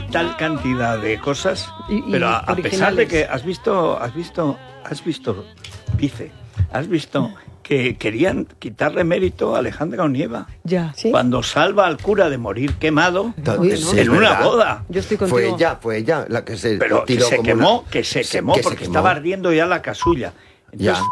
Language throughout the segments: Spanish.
tal cantidad de cosas, pero a pesar de que has visto, Pice, has visto que querían quitarle mérito a Alejandra Onieva. Ya. ¿Sí? Cuando salva al cura de morir quemado en una boda. Yo estoy contigo. Fue ella la que se Pero tiró que se como quemó, una... que se quemó porque estaba ardiendo ya la casulla. Entonces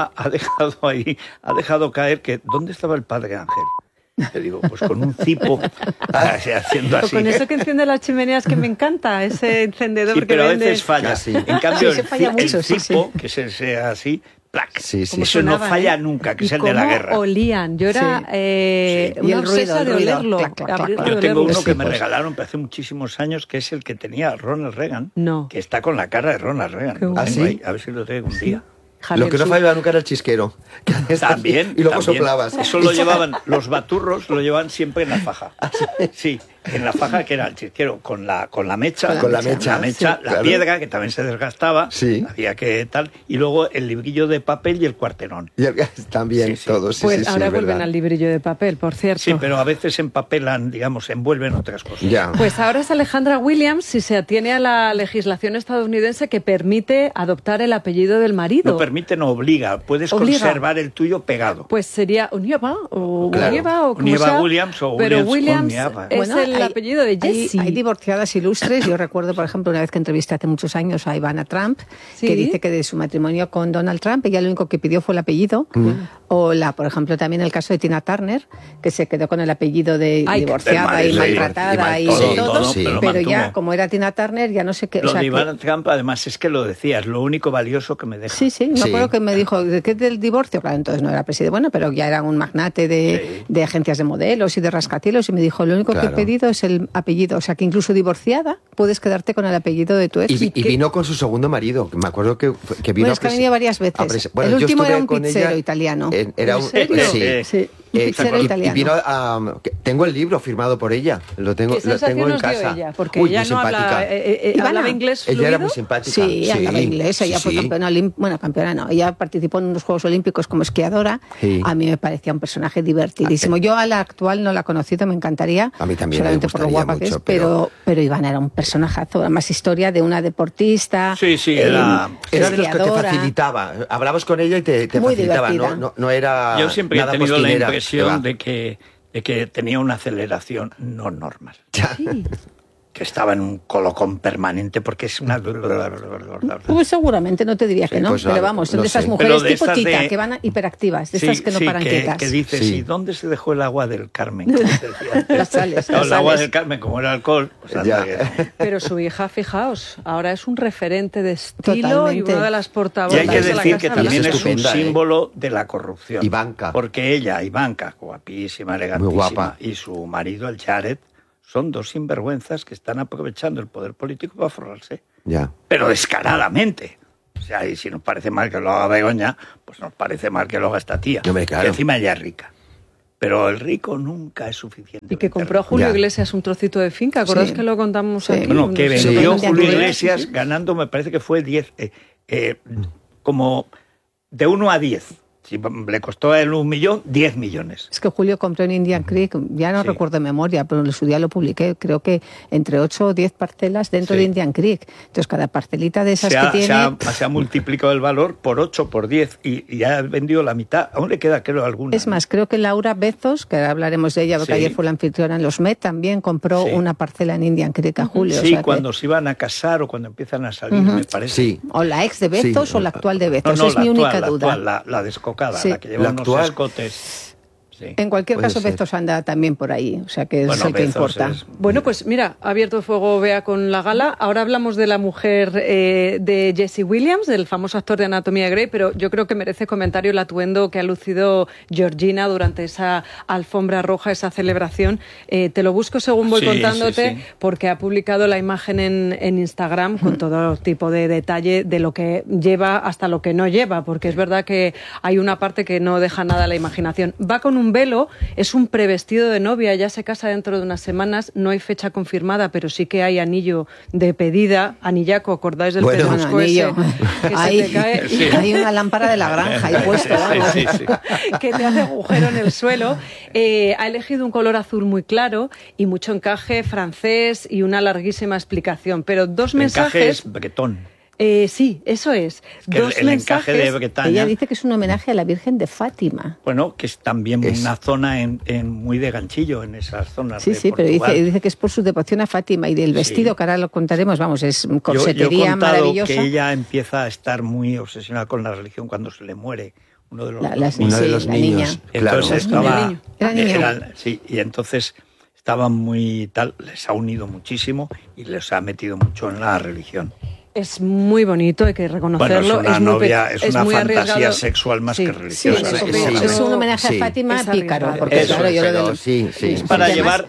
ha dejado caer que ¿dónde estaba el padre Ángel? Te digo, pues con un cipo haciendo así. Con eso que enciende las chimeneas que me encanta, ese encendedor sí, que pero vende. a veces falla. Sí. En cambio, Sí, falla mucho, el cipo, que sea así, ¡plac! Sí, sí. Eso no falla nunca, que es el de la guerra. Olían. Yo era una Y el obsesa de ruido, olerlo. clac, clac, clac. Yo tengo uno que me pues. regalaron hace muchísimos años, que es el que tenía Ronald Reagan, No. que está con la cara de Ronald Reagan. Qué Lo guay. tengo ¿Ah, ahí, sí? a ver si lo traigo un día. Lo que no fallaba nunca era el chisquero. También. Y luego también. soplabas. Eso lo llevaban, los baturros lo llevaban siempre en la faja. Sí, en la faja que era el chisquero, con la mecha. Con la mecha, la sí, claro. piedra, que también se desgastaba. Sí. Había que tal. Y luego el librillo de papel y el cuarterón. Y también Sí. todos. Sí, Pues sí, ahora es vuelven verdad. al librillo de papel, por cierto. Sí, pero a veces empapelan, digamos, envuelven otras cosas. Ya. Pues ahora es Alejandra Williams si se atiene a la legislación estadounidense que permite adoptar el apellido del marido. No permite, no obliga. Puedes conservar el tuyo pegado. Pues sería Unieva o Claro. Unieva o como Unieva sea, Williams o pero Williams Williams Unieva. es Bueno, el apellido de Jessie. Hay divorciadas ilustres. Yo recuerdo, por ejemplo, una vez que entrevisté hace muchos años a Ivana Trump, Sí. que dice que de su matrimonio con Donald Trump, ella lo único que pidió fue el apellido. O por ejemplo, también el caso de Tina Turner, que se quedó con el apellido de Ay, divorciada y sí, maltratada y todo, todo. sí. Pero ya, mantuvo. como era Tina Turner, ya no sé qué. Lo o sea, de que- Iván Trump, además, es que lo decías, lo único valioso que me deja. Sí, me Sí. acuerdo que me dijo, ¿de qué del divorcio? Claro, entonces no era presidente, bueno, pero ya era un magnate de agencias de modelos y de rascacielos, y me dijo, lo único que he Claro. pedido es el apellido, o sea, que incluso divorciada puedes quedarte con el apellido de tu ex. Y vino con su segundo marido. Me acuerdo que vino Bueno, es que ha venido varias veces. Bueno, el yo último estuve era un con pizzero ella italiano. Era ¿En un, serio? sí. Sí, un pizzero y italiano. vino tengo el libro firmado por ella. Lo tengo, ¿Qué lo tengo sensación en nos dio casa. ella? Porque Uy, ella muy no simpática. Ivana. hablaba inglés fluido. Ella era muy simpática. Sí, hablaba inglés, ella fue campeona olímpica, bueno, campeona no, ella participó en unos Juegos Olímpicos como esquiadora. Sí. A mí me parecía un personaje divertidísimo. Yo a la actual no la he conocido, me encantaría. A mí también solamente me por lo gustaría guapa que es, mucho, pero Ivana era un personajazo, además historia de una deportista. Sí, era Era de los que te esquiadora. facilitaba. Hablabas con ella y te Muy facilitaba. divertida. No era. Yo siempre he nada tenido la postinera, impresión que va. de que tenía una aceleración no normal. Ya. Que estaba en un colocón permanente porque es una... Pues seguramente no te diría Sí, que no, pues pero no, vamos, son no de esas sé. mujeres Pero de tipo estas Tita, de- que van hiperactivas, de estas que no paran quietas. que dices, Sí. ¿y dónde se dejó el agua del Carmen? Como se decía antes. Las sales, Claro, las el agua sales. del Carmen, como era alcohol, pues anda Ya. que- Pero su hija, fijaos, ahora es un referente de estilo Totalmente. y una de las Y portavoces hay que de la decir Casa que Blanca. también es es un estupenda, ¿eh? símbolo de la corrupción. Ivanka. Porque ella, Ivanka, guapísima, elegantísima, guapa. y su marido, el Jared, son dos sinvergüenzas que están aprovechando el poder político para forrarse. Ya. Pero descaradamente. O sea, y si nos parece mal que lo haga Begoña, pues nos parece mal que lo haga esta tía. Hombre, claro. Que encima ella es rica. Pero el rico nunca es suficiente. Y que compró a Julio Ya. Iglesias un trocito de finca, ¿acordás Sí. que lo contamos Sí. aquí? Bueno, que No sé. vendió Sí. Julio Sí. Iglesias ganando, me parece que fue 10, como de 1 a 10. Si le costó a él 1 millón, 10 millones. Es que Julio compró en Indian Creek, ya no Sí. recuerdo de memoria, pero en su día lo publiqué, creo que entre 8 o 10 parcelas dentro Sí. de Indian Creek. Entonces cada parcelita de esas Se que ha, tiene... se ha multiplicado el valor por 8, por 10 y ya ha vendido la mitad. Aún le queda, creo, alguna. Es más, creo que Laura Bezos, que ahora hablaremos de ella porque Sí. ayer fue la anfitriona en los Met, también compró Sí. una parcela en Indian Creek a Julio. Sí, o sea que- cuando se iban a casar o cuando empiezan a salir, me parece. Sí. O la ex de Bezos Sí. o la actual de No, Bezos, no, es la mi actual, única la duda. actual, la descocada, Sí. la que lleva La unos actual. escotes. Sí. En cualquier Puede caso, ser. Bezos anda también por ahí, o sea que es Bueno, el que Bezos importa. es- Bueno, pues mira, ha abierto fuego Bea con la gala. Ahora hablamos de la mujer de Jesse Williams, del famoso actor de Anatomía de Grey, pero yo creo que merece comentario el atuendo que ha lucido Georgina durante esa alfombra roja, esa celebración. Te lo busco según voy Sí, contándote, sí, sí. porque ha publicado la imagen en Instagram con todo tipo de detalle de lo que lleva hasta lo que no lleva, porque es verdad que hay una parte que no deja nada a la imaginación. Va con un un velo, es un prevestido de novia, ya se casa dentro de unas semanas, no hay fecha confirmada, pero sí que hay anillo de pedida, anillaco, ¿acordáis del pedrusco ese? Que ahí, se te cae. Sí. Hay una lámpara de la granja ahí puesto, vamos. Sí. Que te hace agujero en el suelo. Ha elegido un color azul muy claro y mucho encaje francés y una larguísima explicación, pero dos mensajes... El encaje es bretón. Sí, eso es. Que dos el encaje de Bretaña. Ella dice que es un homenaje a la Virgen de Fátima. Bueno, que es también una zona muy de ganchillo en esas zonas. Sí, de sí, Portugal. pero dice que es por su devoción a Fátima y del vestido, que ahora lo contaremos, vamos, es corsetería yo he contado maravillosa. que ella empieza a estar muy obsesionada con la religión cuando se le muere uno de los niños. Entonces claro. Sí, y entonces estaban muy tal, les ha unido muchísimo y les ha metido mucho en la religión. Es muy bonito, hay que reconocerlo. Bueno, es una muy fantasía arriesgado. sexual más que religiosa. Es un homenaje a Fátima pícaro, porque eso, claro, yo lo de es para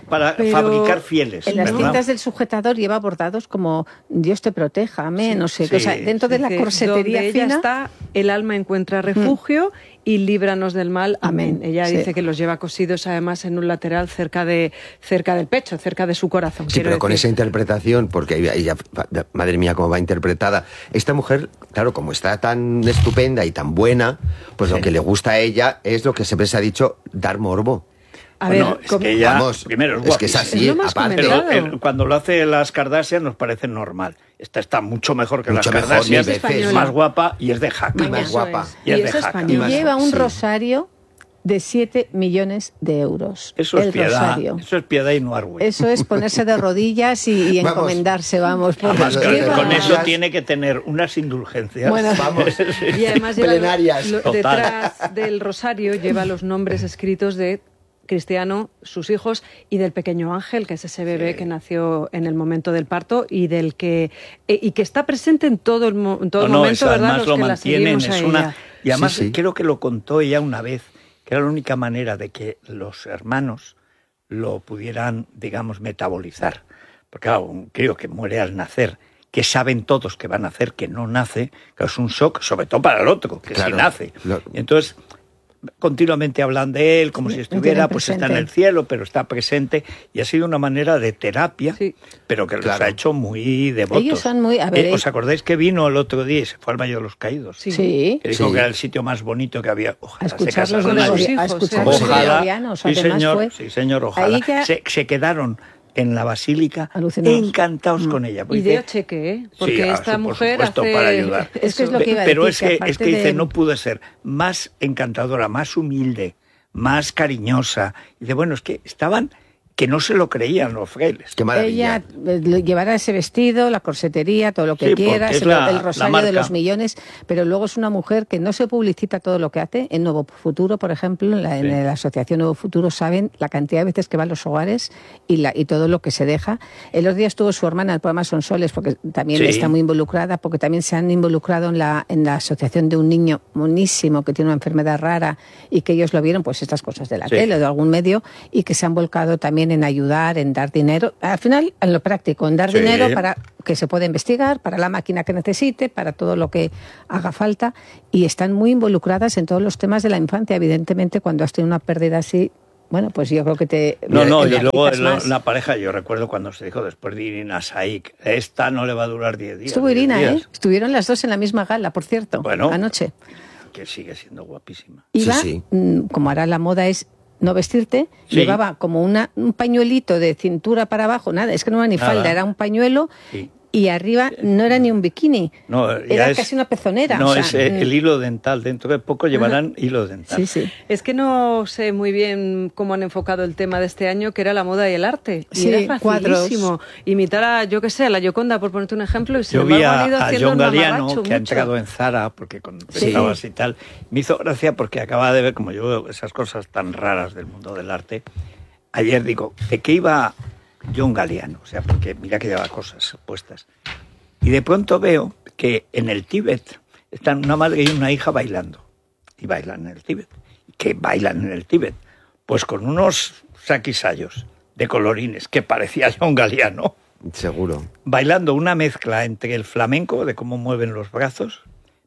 fabricar fieles. En las ¿verdad? cintas del sujetador lleva bordados como Dios te proteja, amén, no sé, o sea, dentro de la corsetería donde fina ella está, el alma encuentra refugio y líbranos del mal, amén. Ella Sí. dice que los lleva cosidos además en un lateral cerca del pecho, cerca de su corazón. Sí, pero con esa interpretación, porque ella, madre mía, cómo va interpretada. Esta mujer, claro, como está tan estupenda y tan buena, pues lo que le gusta a ella es lo que siempre se ha dicho, dar morbo. A ver, es que ella, vamos, primero, es que es así, Es lo más aparte. comentado. Cuando lo hace las Kardashian nos parece normal. Esta está mucho mejor que Mucho las mejor, Kardashian, mil veces. es más guapa y es de jaca. Y más Eso guapa. es. Y es Y de es jaca. española. y lleva un Sí. rosario de 7 millones de euros. Eso es el piedad. rosario. Eso es piedad y no argüey. Eso es ponerse de rodillas y Vamos. encomendarse, vamos. porque Además, lleva- con eso tiene que tener unas indulgencias. Bueno, Vamos. Y además lleva Plenarias. Total. detrás del rosario lleva los nombres escritos de Cristiano, sus hijos, y del pequeño Ángel, que es ese bebé que nació en el momento del parto y del que está presente en todo el momento, Eso, ¿verdad? además Los lo que la mantienen. seguimos a ella. Y además Sí. creo que lo contó ella una vez, que era la única manera de que los hermanos lo pudieran, digamos, metabolizar. Porque claro, un crío que muere al nacer, que saben todos que va a nacer, que no nace, claro, es un shock, sobre todo para el otro, que Claro. sí nace. Lo- Entonces, continuamente hablan de él como si estuviera, pues está en el cielo, pero está presente, y ha sido una manera de terapia, Sí. pero que los Claro. ha hecho muy devotos. Ellos son muy... A ver, ¿Os acordáis que vino el otro día y se fue al Valle de los Caídos? Sí. Sí. Que dijo Sí. que era el sitio más bonito que había. Ojalá A escuchar se los casaran gregorianos, allí. a escuchar los Ojalá, gregorianos, sí además señor, fue... sí señor, ojalá. Ahí ya- Se quedaron en la basílica Alucinados. encantados con ella. Y de cheque, ¿eh? Porque Sí, esta por mujer supuesto, hace... para ayudar. Es que es lo que iba a Pero decir, es que que aparte dice, de- no pude ser más encantadora, más humilde, más cariñosa. Y dice, bueno, es que estaban que no se lo creían los frailes. Qué maravilla. Ella llevará ese vestido, la corsetería, todo lo que Sí, quiera, porque es el la rosario marca. de los millones, pero luego es una mujer que no se publicita todo lo que hace. En Nuevo Futuro, por ejemplo, en la Asociación Nuevo Futuro, saben la cantidad de veces que va a los hogares y todo lo que se deja. El otro día estuvo su hermana en el programa Sonsoles, porque también Sí. está muy involucrada, porque también se han involucrado en la asociación de un niño monísimo que tiene una enfermedad rara y que ellos lo vieron, pues estas cosas de la Sí. tele o de algún medio, y que se han volcado también en ayudar, en dar dinero, al final en lo práctico, en dar Sí. dinero para que se pueda investigar, para la máquina que necesite, para todo lo que haga falta, y están muy involucradas en todos los temas de la infancia. Evidentemente, cuando has tenido una pérdida así, bueno, pues yo creo que te... No, y te luego aplicas más. la pareja, yo recuerdo cuando se dijo después de Irina Shayk, esta no le va a durar 10 días. Estuvo 10 Irina, días. Estuvieron las dos en la misma gala, por cierto, Bueno. anoche. Que sigue siendo guapísima. Iba, sí. como ahora la moda es no vestirte, Sí. llevaba como un pañuelito de cintura para abajo, nada, es que no era ni Nada. falda, era un pañuelo, Sí. y arriba no era ni un bikini, No, ya era es- casi una pezonera. No, o sea, es el hilo dental. Dentro de poco llevarán hilo dental. Sí, sí. Es que no sé muy bien cómo han enfocado el tema de este año, que era la moda y el arte. Y Sí, era facilísimo. Imitar a, yo qué sé, a la Gioconda, por ponerte un ejemplo, y sin Yo vi embargo han ido a haciendo John el Galliano, mamarracho que ha mucho. entrado en Zara, porque cuando Sí. empezabas y tal, me hizo gracia porque acaba de ver, como yo veo esas cosas tan raras del mundo del arte, ayer digo, ¿de qué iba John Galliano? O sea, porque mira que lleva cosas puestas. Y de pronto veo que en el Tíbet están una madre y una hija bailando. Y bailan en el Tíbet. ¿Qué bailan en el Tíbet? Pues con unos saquisayos de colorines que parecía John Galliano, Seguro. bailando una mezcla entre el flamenco, de cómo mueven los brazos,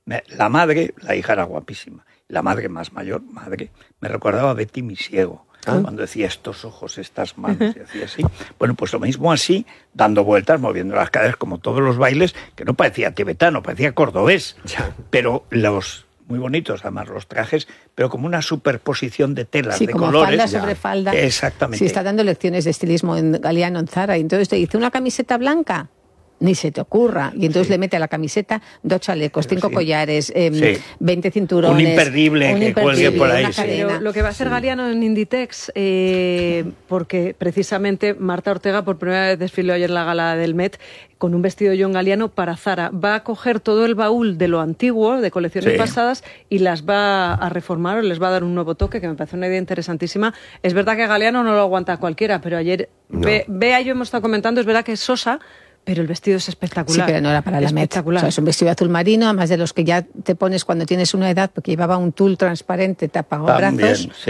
La madre, la hija era guapísima. La madre más mayor, me recordaba a Betty Misiego. Cuando decía estos ojos, estas manos, y hacía así. Bueno, pues lo mismo así, dando vueltas, moviendo las caderas, como todos los bailes, que no parecía tibetano, parecía cordobés. Pero muy bonitos, además, los trajes, pero como una superposición de telas, de como colores. Falda sobre falda. Exactamente. Sí, está dando lecciones de estilismo en Galeano, en Zara, y entonces te dice, ¿una camiseta blanca? Ni se te ocurra. Y entonces le mete a la camiseta 2 chalecos, 5 collares, 20 cinturones. Un imperdible que cuelgue por ahí. Pero lo que va a hacer Galeano en Inditex, porque precisamente Marta Ortega por primera vez desfiló ayer en la gala del Met con un vestido de John Galliano para Zara. Va a coger todo el baúl de lo antiguo, de colecciones pasadas, y las va a reformar, o les va a dar un nuevo toque, que me parece una idea interesantísima. Es verdad que Galliano no lo aguanta cualquiera, pero ayer, Bea y yo hemos estado comentando, es verdad que es sosa, pero el vestido es espectacular. Sí, pero no era para la Met. O sea, es un vestido azul marino, además de los que ya te pones cuando tienes una edad, porque llevaba un tul transparente, tapaba brazos. Sí.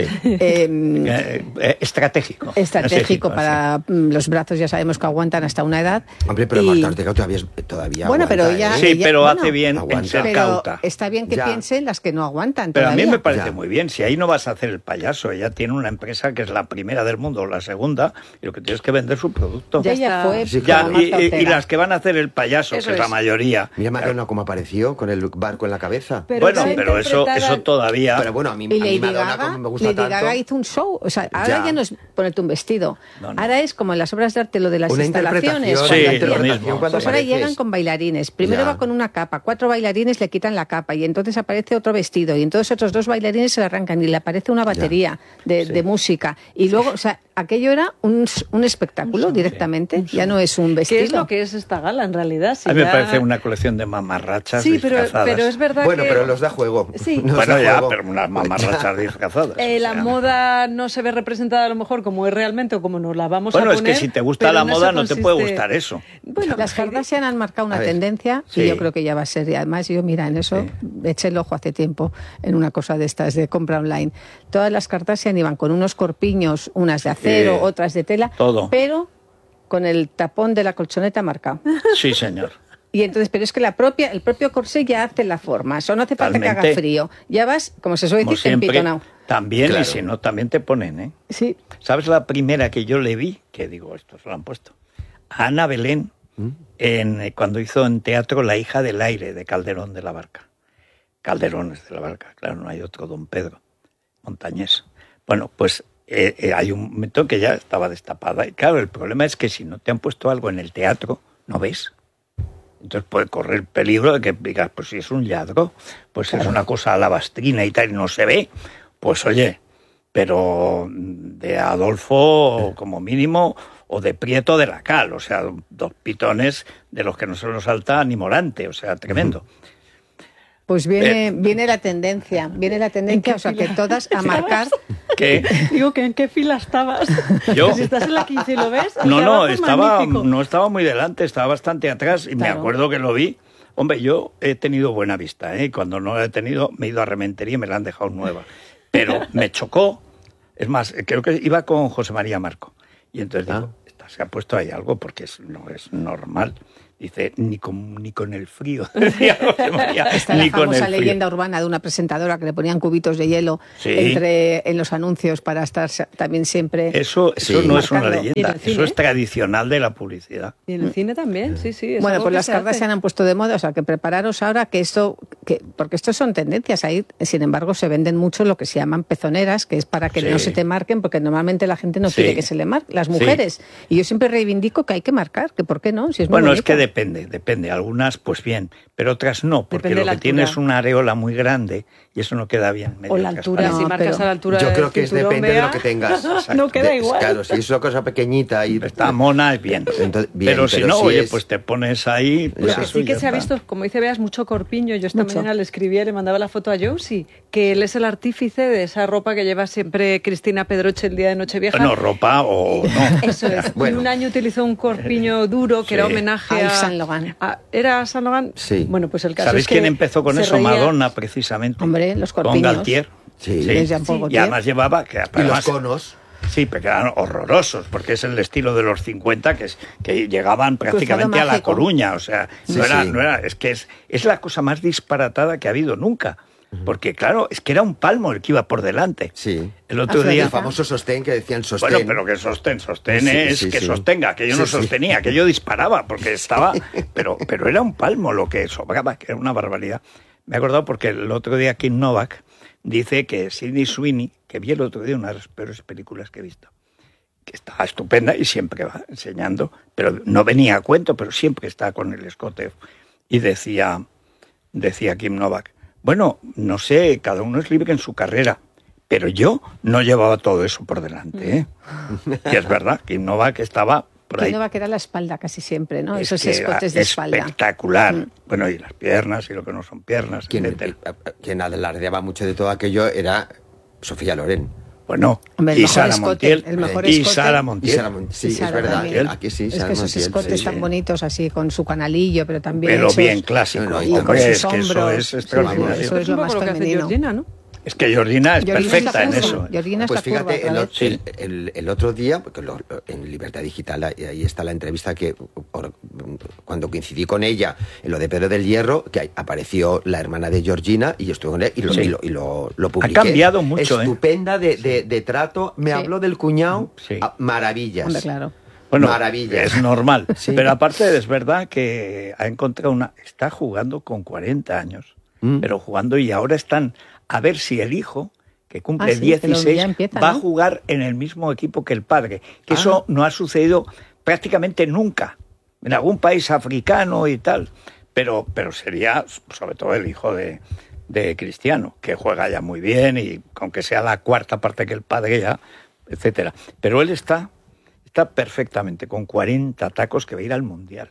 Estratégico. Estratégico para los brazos, ya sabemos que aguantan hasta una edad. Hombre, pero Marta Ortega todavía bueno, aguanta, pero ella, Sí, pero bueno, hace bien aguanta. en ser pero cauta. está bien que piensen las que no aguantan Pero todavía. a mí me parece Ya. muy bien. Si ahí no vas a hacer el payaso, ella tiene una empresa que es la primera del mundo o la segunda, y lo que tienes que vender su producto. Ya ella está. fue Sí, Ya, claro. Marta y Ortega. las que van a hacer el payaso, Eso que es la es. mayoría. Mira Madonna cómo apareció con el barco en la cabeza. Pero Bueno, está pero eso interpretada- todavía. Pero bueno, a mí Y Lady Madonna Gaga, como me gusta Lady tanto. Gaga hizo un show. O sea, ahora ya no es ponerte un vestido. No. Ahora es como en las obras de arte lo de las Una instalaciones. interpretación, Sí, cuando lo hacían. mismo. cuando Pues ahora apareces. llegan con bailarines. Primero Ya. va con una capa, 4 bailarines le quitan la capa y entonces aparece otro vestido y entonces otros 2 bailarines se le arrancan y le aparece una batería de música. Y luego, o sea, aquello era un espectáculo directamente. Ya no es un vestido. ¿Qué es lo que es esta gala en realidad? Si A mí me ya- parece una colección de mamarrachas Sí, pero disfrazadas. es verdad Bueno, que... pero los da juego. Sí. Nos Bueno, da ya, juego. pero unas mamarrachas disfrazadas. La o sea. moda no se ve representada a lo mejor como es realmente o como nos la vamos a Bueno, poner. es que si te gusta pero la en eso moda no te puede consiste- gustar eso. Bueno, Las Kardashian han marcado una A ver, tendencia sí. y yo creo que ya va a ser. Y además, yo, mira, en eso eché el ojo hace tiempo en una cosa de estas de compra online. Todas las Kardashian iban con unos corpiños, unas de acero, otras de tela, Todo. pero con el tapón de la colchoneta marcado. Sí, señor. Y entonces, pero es que el propio corsé ya hace la forma. Eso no hace falta que haga Totalmente. frío. Ya vas, como se suele Como decir, siempre, empitonado. también, Claro. y si no, también te ponen, ¿eh? Sí. ¿Sabes la primera que yo le vi? Que digo, esto se lo han puesto. A Ana Belén, cuando hizo en teatro La hija del aire, de Calderón de la Barca. Calderón es de la Barca, claro, no hay otro Don Pedro Montañés. Bueno, pues hay un momento que ya estaba destapada. Y claro, el problema es que si no te han puesto algo en el teatro, no ves. Entonces puede correr peligro de que digas, pues si es un lladro, pues es una cosa alabastrina y tal, y no se ve. Pues oye, pero de Adolfo como mínimo, o de Prieto de la Cal, o sea, 2 pitones de los que no se nos salta ni Morante, o sea, tremendo. Pues viene la tendencia, o sea, que todas a marcar. ¿Qué? Digo, que ¿en qué fila estabas? Yo. Si estás en la 15 y lo ves. el No, de no, abajo es magnífico. no estaba muy delante, estaba bastante atrás y me Claro. acuerdo que lo vi. Hombre, yo he tenido buena vista, ¿eh? Cuando no la he tenido, me he ido a Rementería y me la han dejado nueva. Pero me chocó. Es más, creo que iba con José María Marco. Y entonces digo, esta se ha puesto ahí algo porque no es normal. Dice, ni con el frío. Decía José María, Está la ni con el famosa frío. leyenda urbana de una presentadora que le ponían cubitos de hielo Sí. en los anuncios para estar también siempre. Eso Sí. no es una Marcando. Y en leyenda, el cine, eso es tradicional de la publicidad. Y en el cine también, sí, sí. es Bueno, algo pues que las se hace. Kardashian han puesto de moda, o sea, que prepararos ahora porque estos son tendencias. Ahí, sin embargo, se venden mucho lo que se llaman pezoneras, que es para que Sí. no se te marquen, porque normalmente la gente no Sí. quiere que se le marque, las Sí. mujeres. Y yo siempre reivindico que hay que marcar, que por qué no, si es muy Bueno, es bonito. que depende. Algunas, pues bien, pero otras no, porque Depende de lo la que tiene altura. es una areola muy grande y eso no queda bien. medio O la altura, transparente. si No, marcas pero a la altura Yo del creo que cinturón, depende de Bea, lo que tengas. No queda igual. Claro, si es una cosa pequeñita y Está mona, es bien. Entonces, bien, pero si pero no, si oye, es- pues te pones ahí. Pues Lo que eso sí que ya se ha está. visto, como dice Bea, es mucho corpiño. Yo esta Mucho. mañana le escribía y le mandaba la foto a Josie, que él es el artífice de esa ropa que lleva siempre Cristina Pedroche el día de Nochevieja. Bueno, ropa o no. Eso es. Bueno. Y un año utilizó un corpiño duro que era Sí. homenaje A a Yves Saint Laurent. ¿Era Saint Laurent? Sí. Bueno, pues el caso ¿Sabéis es que quién empezó con se eso? reía. Madonna, precisamente. Hombre, los Con corpiños. Galtier. Sí. De Jean Paul Y Gaultier. además llevaba... Que, y los además, conos. Sí, pero eran horrorosos, porque es el estilo de los 50 que llegaban prácticamente a La Coruña. O sea, no era, es que es la cosa más disparatada que ha habido nunca. Porque, claro, es que era un palmo el que iba por delante. Sí. El otro día... El famoso sostén que decían sostén. Bueno, pero que sostén es que sostenga, que yo no sostenía, que yo disparaba, porque estaba... Pero era un palmo lo que sobraba, que era una barbaridad. Me he acordado porque el otro día Kim Novak dice que Sydney Sweeney, que vi el otro día una de las peores películas que he visto, que está estupenda y siempre va enseñando, pero no venía a cuento, pero siempre está con el escote. Y decía Kim Novak, bueno, no sé, cada uno es libre en su carrera, pero yo no llevaba todo eso por delante, ¿eh? Y es verdad, Kim Novak estaba por ahí. Kim Novak era la espalda casi siempre, ¿no? Es esos escotes de espalda. Espectacular. Bueno, y las piernas y lo que no son piernas. Quien alardeaba mucho de todo aquello era Sofía Loren. Bueno, Hombre, y Sara Montiel. Y Sara Montiel. Sí, es verdad. Aquí sí, es que esos escotes tan bonitos así, con su canalillo, pero también pero hechos, bien clásico. Y con sus hombros. Que eso es extraordinario. Eso es lo más femenino. Georgina, ¿no? Es que Georgina es perfecta en eso. Georgina pues está fíjate, curva, el otro día, porque en Libertad Digital ahí está la entrevista que cuando coincidí con ella en lo de Pedro del Hierro, que apareció la hermana de Georgina y yo estuve con ella y lo publiqué. Ha cambiado mucho, estupenda de trato. Me habló del cuñado. Sí. Maravillas. Hombre, claro. Bueno, maravillas. es normal. Sí. Pero aparte es verdad que ha encontrado está jugando con 40 años, pero jugando y ahora están a ver si el hijo, que cumple 16, va a jugar en el mismo equipo que el padre. Que eso no ha sucedido prácticamente nunca. En algún país africano y tal. Pero sería sobre todo el hijo de Cristiano, que juega ya muy bien y aunque sea la cuarta parte que el padre ya, etcétera. Pero él está perfectamente con 40 tacos que va a ir al Mundial.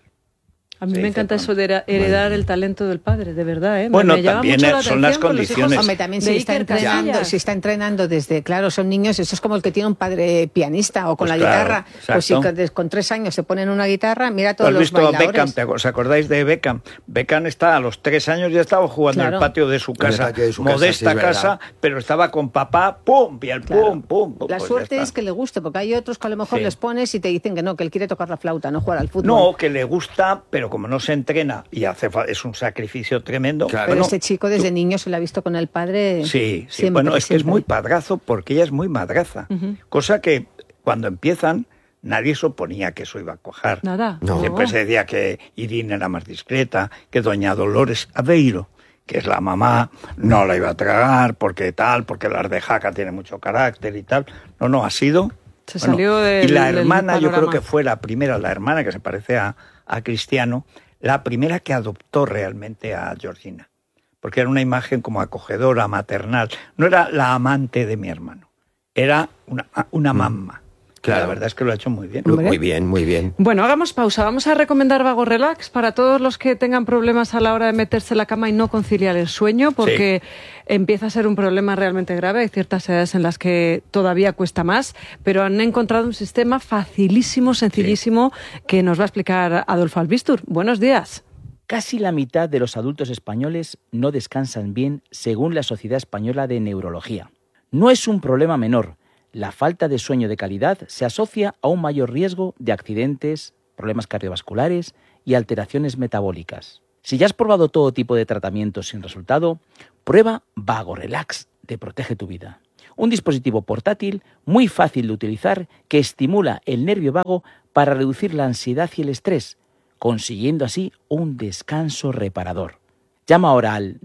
A mí me encanta eso de heredar el talento del padre, de verdad, ¿eh? Bueno, me llama también mucho la son las condiciones. Hombre, también si está entrenando desde, claro, son niños, eso es como el que tiene un padre pianista o con la guitarra. Exacto. Pues si con 3 años se ponen una guitarra, mira todos los bailadores. bailadores. ¿Has visto a Beckham? ¿Os acordáis de Beckham? Beckham está a los 3 años ya estaba jugando en el patio de su casa. Modesta casa, pero estaba con papá, pum, y el pum. La pues suerte es que le guste, porque hay otros que a lo mejor les pones y te dicen que no, que él quiere tocar la flauta, no jugar al fútbol. No, que le gusta, pero como no se entrena y es un sacrificio tremendo. Claro. Pero este chico desde niño se lo ha visto con el padre. Sí. Bueno, es que es muy padrazo porque ella es muy madraza. Cosa que cuando empiezan nadie se oponía que eso iba a cuajar. Nada. No. Siempre se decía que Irene era más discreta, que doña Dolores Aveiro, que es la mamá, no la iba a tragar porque la Ardejaca tiene mucho carácter y tal. No, ha sido... Salió del, y la hermana, yo creo panorama. que fue la primera, la hermana que se parece a Cristiano, la primera que adoptó realmente a Georgina, porque era una imagen como acogedora, maternal. No era la amante de mi hermano, era una mamá. Claro. La verdad es que lo ha hecho muy bien. Muy bien, muy bien. Bueno, hagamos pausa. Vamos a recomendar Vago Relax para todos los que tengan problemas a la hora de meterse en la cama y no conciliar el sueño, porque empieza a ser un problema realmente grave. Hay ciertas edades en las que todavía cuesta más, pero han encontrado un sistema facilísimo, sencillísimo, que nos va a explicar Adolfo Albistur. Buenos días. Casi la mitad de los adultos españoles no descansan bien, según la Sociedad Española de Neurología. No es un problema menor. La falta de sueño de calidad se asocia a un mayor riesgo de accidentes, problemas cardiovasculares y alteraciones metabólicas. Si ya has probado todo tipo de tratamientos sin resultado, prueba Vago Relax de Protege tu Vida. Un dispositivo portátil muy fácil de utilizar que estimula el nervio vago para reducir la ansiedad y el estrés, consiguiendo así un descanso reparador. Llama ahora al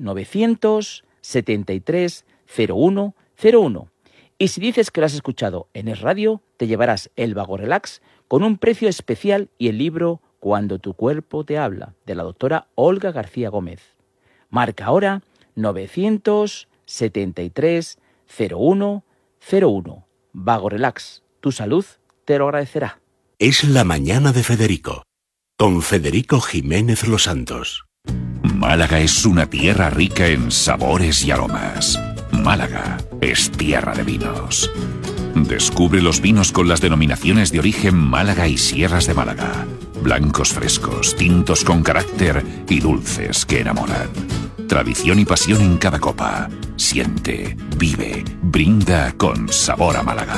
973 01 01. Y si dices que lo has escuchado en Es Radio, te llevarás el Vago Relax con un precio especial y el libro Cuando tu cuerpo te habla, de la doctora Olga García Gómez. Marca ahora 973 01 01. Vago Relax, tu salud te lo agradecerá. Es la mañana de Federico, con Federico Jiménez Los Santos. Málaga es una tierra rica en sabores y aromas. Málaga es tierra de vinos. Descubre los vinos con las denominaciones de origen Málaga y Sierras de Málaga. Blancos frescos, tintos con carácter y dulces que enamoran. Tradición y pasión en cada copa. Siente, vive, brinda con sabor a Málaga.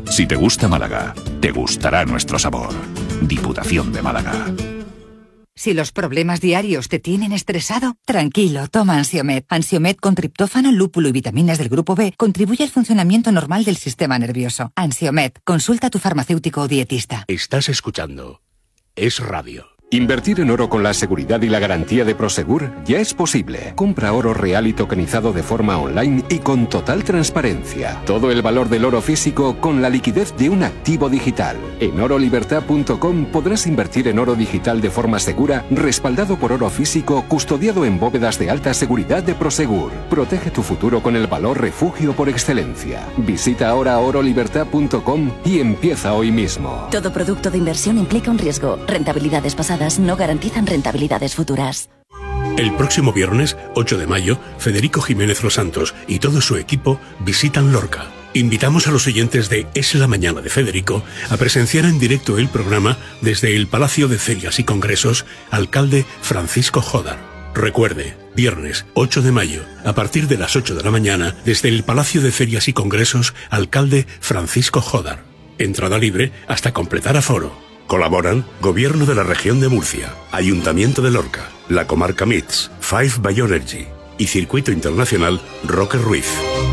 Si te gusta Málaga, te gustará nuestro sabor. Diputación de Málaga. Si los problemas diarios te tienen estresado, tranquilo, toma Ansiomed. Ansiomed con triptófano, lúpulo y vitaminas del grupo B contribuye al funcionamiento normal del sistema nervioso. Ansiomed, consulta a tu farmacéutico o dietista. Estás escuchando Es Radio. Invertir en oro con la seguridad y la garantía de Prosegur ya es posible. Compra oro real y tokenizado de forma online y con total transparencia. Todo el valor del oro físico con la liquidez de un activo digital. En orolibertad.com podrás invertir en oro digital de forma segura, respaldado por oro físico, custodiado en bóvedas de alta seguridad de Prosegur. Protege tu futuro con el valor refugio por excelencia. Visita ahora orolibertad.com y empieza hoy mismo. Todo producto de inversión implica un riesgo. Rentabilidades pasadas no garantizan rentabilidades futuras. El próximo viernes, 8 de mayo, Federico Jiménez Los Santos y todo su equipo visitan Lorca. Invitamos a los oyentes de Es la Mañana de Federico a presenciar en directo el programa desde el Palacio de Ferias y Congresos, alcalde Francisco Jodar. Recuerde, viernes 8 de mayo, a partir de las 8 de la mañana, desde el Palacio de Ferias y Congresos, alcalde Francisco Jodar. Entrada libre hasta completar aforo. Colaboran Gobierno de la Región de Murcia, Ayuntamiento de Lorca, la Comarca MITS, Five Bioenergy y Circuito Internacional Roque Ruiz.